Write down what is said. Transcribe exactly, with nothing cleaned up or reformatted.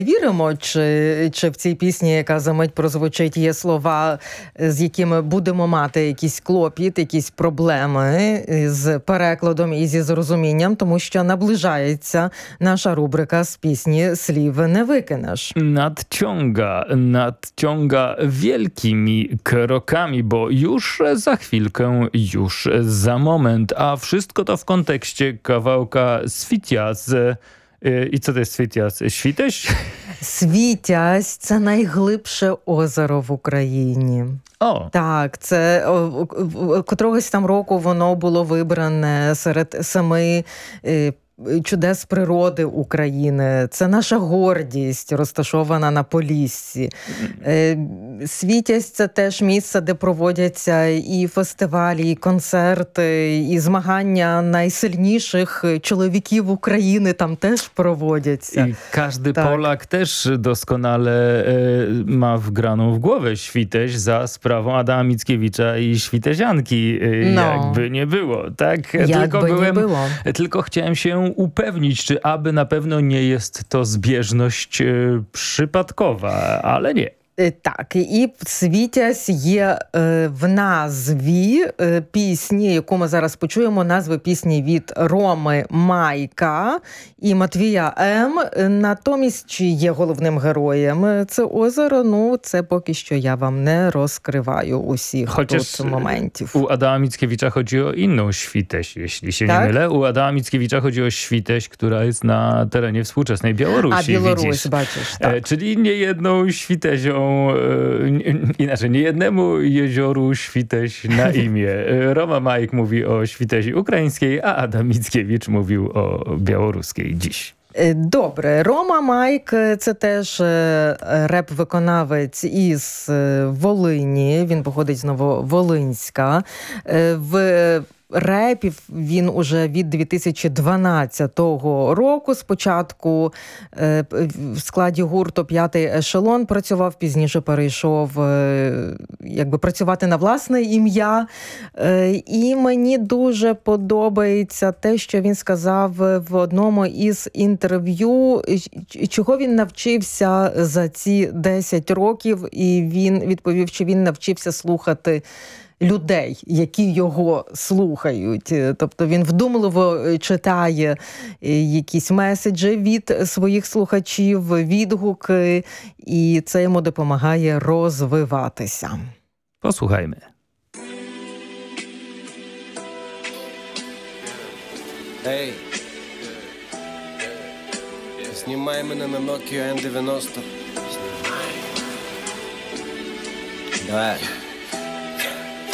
Віримо, чи, чи в цій пісні, яка за мить прозвучить, є слова, з якими будемо мати якісь клопіт, якісь проблеми з перекладом і зі зрозумінням, тому що наближається наша rubryka z pieśni Sliw nie wykinasz. Nadciąga, nadciąga wielkimi krokami, bo już za chwilkę, już za moment, a wszystko to w kontekście kawałka Світязь. І це де Світязь? Świteś? Світязь – це найглибше озеро в Україні. О. Так, це о, о, котрогось там року воно було вибране серед семи е, чудес природи України. Це наша гордість, розташована на Поліссі. Е, Світязь – це теж місце, де проводяться і фестивалі, і концерти, і змагання найсильніших чоловіків України там теж проводяться. I każdy tak. Polak też doskonale e, ma wgraną w głowę Świteś za sprawą Adama Mickiewicza i świtezianki, e, No. jakby nie było, tak? Jakby tylko nie byłem, było. Tylko chciałem się upewnić, czy aby na pewno nie jest to zbieżność e, przypadkowa, ale nie. Так, і Світязь є е, в назві е, пісні, яку ми зараз почуємо, назви пісні від Роми Майка і Матвія М. Натомість, чи є головним героєм це озеро, ну, це поки що я вам не розкриваю усіх Chociaż тут моментів. U Adama Mickiewicza chodzi o inną Świteś, jeśli się Tak? nie mylę. U Adama Mickiewicza chodzi o Świteś, która jest na terenie współczesnej Białorusi. А Білорусь, widzisz. бачиш, E, так. czyli nie jedną Świtezią, e, nie, inaczej, nie jednemu jezioru Świteś na imię. E, Roma Majk mówi o Świtezi ukraińskiej, a Adam Mickiewicz mówił o białoruskiej dziś. Добре. Рома Майк – це теж реп-виконавець із Волині. Він походить з Нововолинська. В репів він уже від дві тисячі дванадцятого року. Спочатку в складі гурту «П'ятий ешелон» працював, пізніше перейшов якби працювати на власне ім'я. І мені дуже подобається те, що він сказав в одному із інтерв'ю, чого він навчився за ці десять років. І він відповів, що він навчився слухати людей, які його слухають. Тобто він вдумливо читає якісь меседжі від своїх слухачів, відгуки, і це йому допомагає розвиватися. Posłuchajmy. Ей, знімай мене на Nokia ен дев'яносто. Давай.